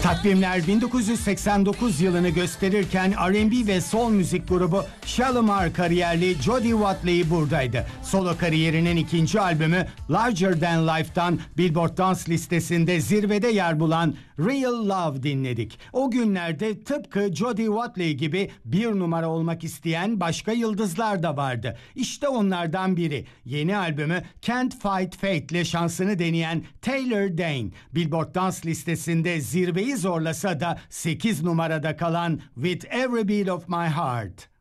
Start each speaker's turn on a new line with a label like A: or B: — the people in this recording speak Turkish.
A: Takvimler 1989 yılını gösterirken R&B ve soul müzik grubu Shalimar kariyerli Jody Watley buradaydı. Solo kariyerinin ikinci albümü Larger Than Life'dan Billboard dans listesinde zirvede yer bulan Real Love dinledik. O günlerde tıpkı Jody Watley gibi bir numara olmak isteyen başka yıldızlar da vardı. İşte onlardan biri. Yeni albümü Can't Fight Fate ile şansını deneyen Taylor Dayne. Billboard dans listesinde zirveyi zorlasa da 8 numarada kalan With Every Beat of My Heart.